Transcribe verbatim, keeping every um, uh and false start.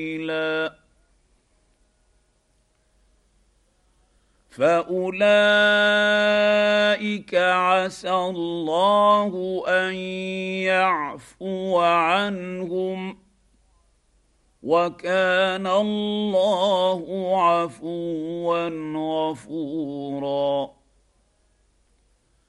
فاولئك عسى الله ان يعفو عنهم وكان الله عفوا غفورا.